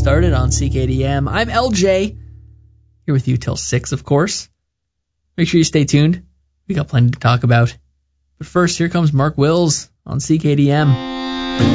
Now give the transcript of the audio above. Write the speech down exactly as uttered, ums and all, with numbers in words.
started on C K D M. I'm L J, here with you till six, of course. Make sure you stay tuned. We got plenty to talk about. But first, here comes Mark Wills on C K D M.